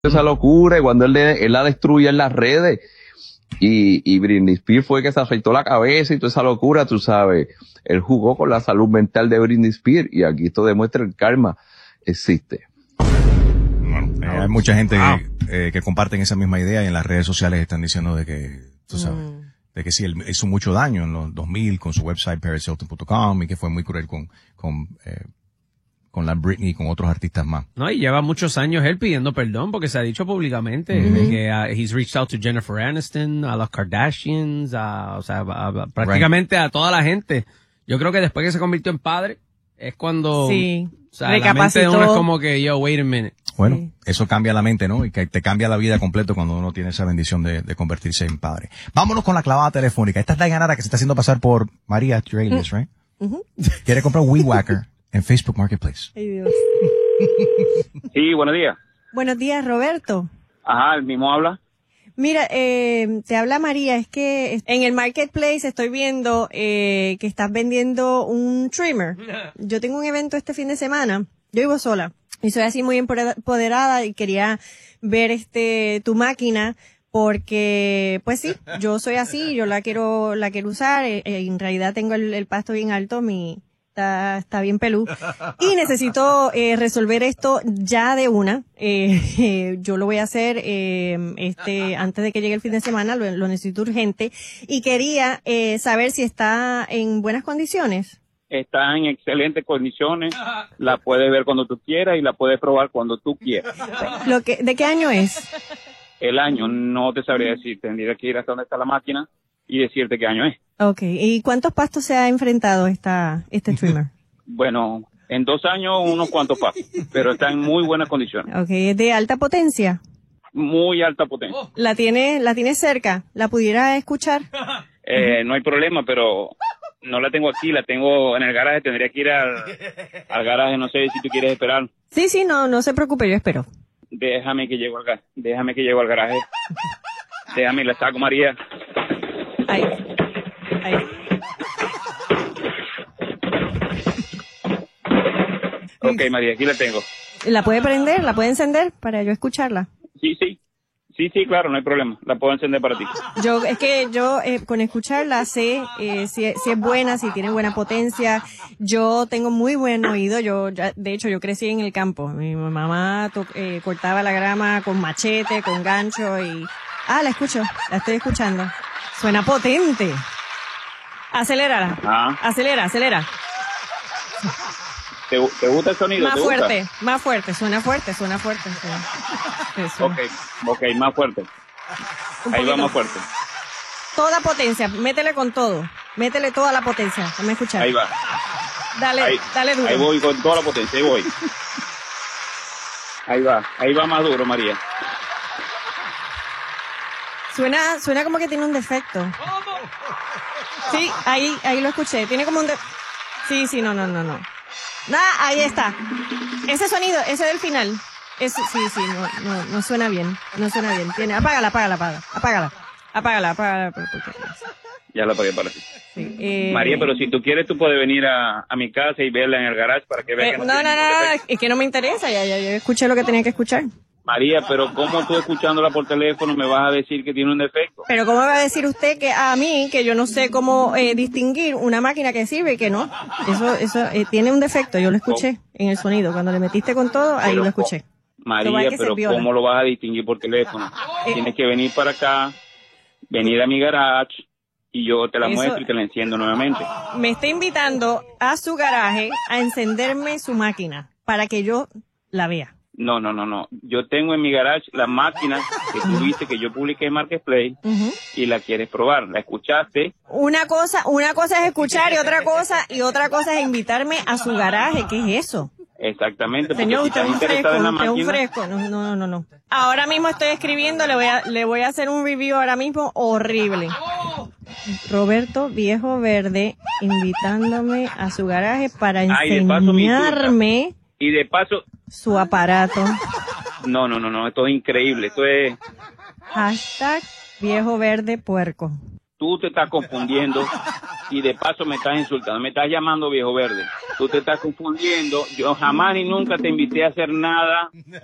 esa locura y cuando él la destruye en las redes y Britney Spears fue que se afeitó la cabeza y toda esa locura, tú sabes, él jugó con la salud mental de Britney Spears y aquí esto demuestra el karma existe. Bueno, hay mucha gente que comparten esa misma idea y en las redes sociales están diciendo de que, tú sabes, de que sí, él hizo mucho daño en los 2000 con su website ParisHilton.com y que fue muy cruel con la Britney y con otros artistas más. No, y lleva muchos años él pidiendo perdón porque se ha dicho públicamente de que he's reached out to Jennifer Aniston, a los Kardashians, prácticamente a toda la gente. Yo creo que después que se convirtió en padre es cuando o sea, la mente de uno es como que, yo, wait a minute. Bueno, eso cambia la mente, ¿no? Y que te cambia la vida completo cuando uno tiene esa bendición de convertirse en padre. Vámonos con la clavada telefónica. Esta es Dayanara que se está haciendo pasar por María Trelius, right? Quiere comprar un Weed Whacker en Facebook Marketplace. Ay, Dios. Sí, buenos días. Buenos días, Roberto. Ajá, el mismo habla. Mira, te habla María, es que en el Marketplace estoy viendo que estás vendiendo un trimmer. Yo tengo un evento este fin de semana, yo vivo sola y soy así muy empoderada y quería ver tu máquina porque, pues sí, yo soy así, yo la quiero usar, en realidad tengo el pasto bien alto, está bien pelú. Y necesito resolver esto ya de una. Yo lo voy a hacer antes de que llegue el fin de semana, lo necesito urgente. Y quería saber si está en buenas condiciones. Está en excelentes condiciones, la puedes ver cuando tú quieras y la puedes probar cuando tú quieras. ¿De qué año es? El año no te sabría decir, tendría que ir hasta donde está la máquina y decirte qué año es. Okay. ¿Y cuántos pastos se ha enfrentado este trimmer? Bueno, en 2 años unos cuantos pastos, pero está en muy buenas condiciones. Okay. ¿Es de alta potencia? Muy alta potencia. ¿La tiene cerca? ¿La pudiera escuchar? No hay problema, pero no la tengo aquí, la tengo en el garaje, tendría que ir al garaje, no sé si tú quieres esperar. Sí, no se preocupe, yo espero. Déjame que llego al garaje. Déjame, la saco, María. Ahí. Ok, María, aquí la tengo. ¿La puede prender? ¿La puede encender para yo escucharla? Sí, claro, no hay problema. La puedo encender para ti. Yo con escucharla sé si es buena, si tiene buena potencia. Yo tengo muy buen oído. De hecho, yo crecí en el campo. Mi mamá cortaba la grama con machete, con gancho y... la estoy escuchando. Suena potente. Acelérala. Acelera. ¿Te gusta el sonido? Más fuerte, suena fuerte. Sí. Ok, más fuerte. Ahí va más fuerte. Toda potencia, métele con todo. Métele toda la potencia, déjame escuchar. Ahí va. Dale duro. Ahí voy con toda la potencia, ahí voy. Ahí va más duro, María. Suena como que tiene un defecto. Sí, ahí lo escuché. Tiene como un Sí, no. Ahí está. Ese sonido, ese del final. No suena bien. No suena bien. Apágala. Ya la apagué para ti. Sí, María, pero si tú quieres, tú puedes venir a mi casa y verla en el garage para que veas que no, es que no me interesa. Ya escuché lo que tenía que escuchar. María, pero ¿cómo tú escuchándola por teléfono me vas a decir que tiene un defecto? Pero ¿cómo me va a decir usted que a mí, que yo no sé cómo distinguir una máquina que sirve y que no? Eso tiene un defecto, yo lo escuché en el sonido. Cuando le metiste con todo, ahí lo escuché. María, pero ¿cómo lo vas a distinguir por teléfono? Tienes que venir para acá, venir a mi garage y yo te la muestro y te la enciendo nuevamente. Me está invitando a su garaje a encenderme su máquina para que yo la vea. No. Yo tengo en mi garage la máquina que tú viste que yo publiqué en Marketplace y la quieres probar. ¿La escuchaste? Una cosa es escuchar y otra cosa es invitarme a su garaje. ¿Qué es eso? Exactamente. Señor, usted es un fresco. No. Ahora mismo estoy escribiendo, le voy a hacer un review ahora mismo horrible. Roberto Viejo Verde invitándome a su garaje para enseñarme y de paso su aparato. No, esto es increíble, esto es... #Viejo Verde Puerco. Tú te estás confundiendo y de paso me estás insultando, me estás llamando viejo verde. Tú te estás confundiendo, yo jamás ni nunca te invité a hacer nada